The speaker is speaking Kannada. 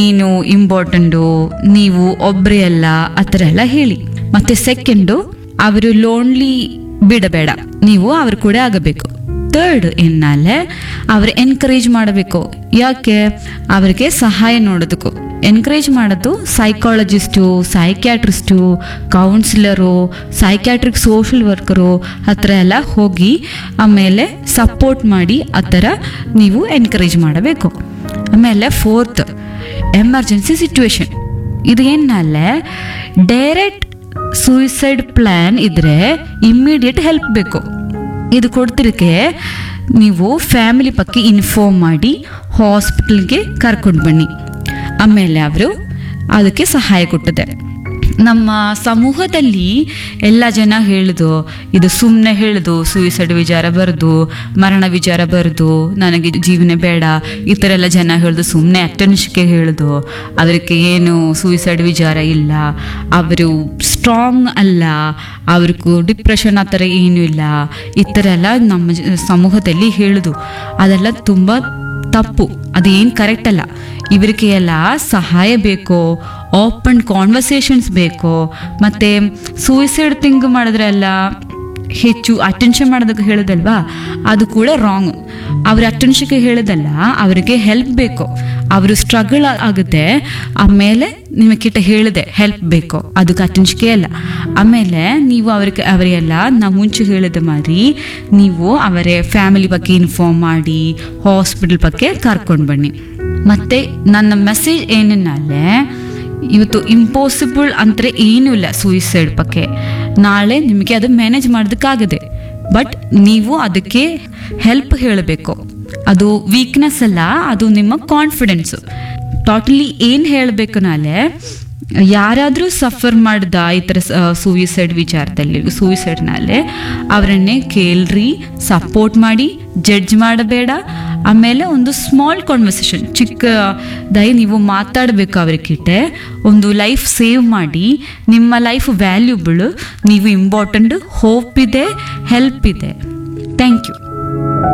ನೀನು ಇಂಪಾರ್ಟೆಂಟು, ನೀವು ಒಬ್ರೇ ಅಲ್ಲ, ಆ ಥರ ಎಲ್ಲ ಹೇಳಿ. ಮತ್ತೆ ಸೆಕೆಂಡು, ಅವರು ಲೋನ್ಲಿ ಬಿಡಬೇಡ, ನೀವು ಅವ್ರ ಕೂಡ ಆಗಬೇಕು. ಥರ್ಡ್ ಎನ್ನಲೆ ಅವ್ರು ಎನ್ಕರೇಜ್ ಮಾಡಬೇಕು. ಯಾಕೆ? ಅವ್ರಿಗೆ ಸಹಾಯ ನೋಡೋದಕ್ಕೂ ಎನ್ಕರೇಜ್ ಮಾಡೋದು psychologist, psychiatrist, councillor, psychiatric social worker ಹತ್ರ ಎಲ್ಲ ಹೋಗಿ ಆಮೇಲೆ ಸಪೋರ್ಟ್ ಮಾಡಿ ಆ ಥರ ನೀವು ಎನ್ಕರೇಜ್ ಮಾಡಬೇಕು. ಆಮೇಲೆ ಫೋರ್ತ್, ಎಮರ್ಜೆನ್ಸಿ ಸಿಚುವೇಶನ್. ಇದು ಏನಲ್ಲೇ ಡೈರೆಕ್ಟ್ ಸೂಯಿಸೈಡ್ ಪ್ಲ್ಯಾನ್ ಇದ್ರೆ ಇಮ್ಮಿಡಿಯೇಟ್ ಹೆಲ್ಪ್ ಬೇಕು. ಇದು ಕೊಡ್ತಿರಕ್ಕೆ ನೀವು ಫ್ಯಾಮಿಲಿ ಬಗ್ಗೆ ಇನ್ಫಾರ್ಮ್ ಮಾಡಿ ಹಾಸ್ಪಿಟಲ್ಗೆ ಕರ್ಕೊಂಡು ಬನ್ನಿ. ಆಮೇಲೆ ಅವರು ಅದಕ್ಕೆ ಸಹಾಯ ಕೊಟ್ಟದೆ. ನಮ್ಮ ಸಮೂಹದಲ್ಲಿ ಎಲ್ಲ ಜನ ಹೇಳುದು, ಇದು ಸುಮ್ಮನೆ ಹೇಳುದು, ಸೂಯಿಸೈಡ್ ವಿಚಾರ ಬರೋದು, ಮರಣ ವಿಚಾರ ಬರೋದು, ನನಗೆ ಜೀವನ ಬೇಡ, ಈ ಥರ ಎಲ್ಲ ಜನ ಹೇಳುದು, ಸುಮ್ಮನೆ ಅಟೆನ್ಷನ್ಗೆ ಹೇಳುದು, ಅವರಿಗೆ ಏನು ಸೂಯಿಸೈಡ್ ವಿಚಾರ ಇಲ್ಲ, ಅವರು ಸ್ಟ್ರಾಂಗ್ ಅಲ್ಲ, ಅವ್ರಿಗೂ ಡಿಪ್ರೆಷನ್ ಆ ಥರ ಏನೂ ಇಲ್ಲ, ಈ ಥರ ಎಲ್ಲ ನಮ್ಮ ಸಮೂಹದಲ್ಲಿ ಹೇಳುದು. ಅದೆಲ್ಲ ತುಂಬ ತಪ್ಪು, ಅದೇನು ಕರೆಕ್ಟ್ ಅಲ್ಲ. ಇವರಿಗೆ ಎಲ್ಲ ಸಹಾಯ ಬೇಕು, ಓಪನ್ ಕಾನ್ವರ್ಸೇಷನ್ಸ್ ಬೇಕು. ಮತ್ತು ಸೂಯಿಸೈಡ್ ಥಿಂಕ್ ಮಾಡಿದ್ರೆ ಎಲ್ಲ ಹೆಚ್ಚು ಅಟೆನ್ಷನ್ ಮಾಡೋದಕ್ಕೆ ಹೇಳೋದಲ್ವಾ, ಅದು ಕೂಡ ರಾಂಗ್. ಅವ್ರ ಅಟೆನ್ಷನ್ಗೆ ಹೇಳೋದಲ್ಲ, ಅವರಿಗೆ ಹೆಲ್ಪ್ ಬೇಕು. ಅವರು ಸ್ಟ್ರಗಲ್ ಆಗುತ್ತೆ, ಆಮೇಲೆ ನಿಮಗಿಟ್ಟ ಹೇಳಿದೆ ಹೆಲ್ಪ್ ಬೇಕು, ಅದಕ್ಕೆ ಅಟೆನ್ಷನ್ಗೆ ಅಲ್ಲ. ಆಮೇಲೆ ನೀವು ಅವರಿಗೆಲ್ಲ ನಾವು ಮುಂಚೆ ಹೇಳಿದ ಮಾರಿ ನೀವು ಅವರ ಫ್ಯಾಮಿಲಿ ಬಗ್ಗೆ ಇನ್ಫಾರ್ಮ್ ಮಾಡಿ ಹಾಸ್ಪಿಟಲ್ ಬಗ್ಗೆ ಕರ್ಕೊಂಡು ಬನ್ನಿ. ಮತ್ತು ನನ್ನ ಮೆಸೇಜ್ ಏನನ್ನಲ್ಲೇ, ಇವತ್ತು ಇಂಪಾಸಿಬಲ್ ಅಂದರೆ ಏನೂ ಇಲ್ಲ ಸೂಯಿಸೈಡ್ ಬಗ್ಗೆ. ನಾಳೆ ನಿಮಗೆ ಅದು ಮ್ಯಾನೇಜ್ ಮಾಡೋದಕ್ಕಾಗದೆ, ಬಟ್ ನೀವು ಅದಕ್ಕೆ ಹೆಲ್ಪ್ ಹೇಳಬೇಕು. ಅದು ವೀಕ್ನೆಸ್ ಅಲ್ಲ, ಅದು ನಿಮ್ಮ ಕಾನ್ಫಿಡೆನ್ಸು. ಟೋಟಲಿ ಏನು ಹೇಳಬೇಕು ನಾಳೆ, ಯಾರಾದರೂ ಸಫರ್ ಮಾಡ್ದ ಈ ಥರ ಸೂಯಿಸೈಡ್ ವಿಚಾರದಲ್ಲಿ, ಸೂಯಿಸೈಡ್ನಲ್ಲೇ ಅವರನ್ನೇ ಕೇಳ್ರಿ, ಸಪೋರ್ಟ್ ಮಾಡಿ, ಜಡ್ಜ್ ಮಾಡಬೇಡ. ಆಮೇಲೆ ಒಂದು ಸ್ಮಾಲ್ ಕಾನ್ವರ್ಸೇಷನ್, ಚಿಕ್ಕದಾಗಿ ನೀವು ಮಾತಾಡಬೇಕು ಅವ್ರಿಗಿಟ್ಟೆ. ಒಂದು ಲೈಫ್ ಸೇವ್ ಮಾಡಿ, ನಿಮ್ಮ ಲೈಫ್ ವ್ಯಾಲ್ಯೂಬಲ್, ನೀವು ಇಂಪಾರ್ಟೆಂಟ್, ಹೋಪ್ ಇದೆ, ಹೆಲ್ಪ್ ಇದೆ. Thank you.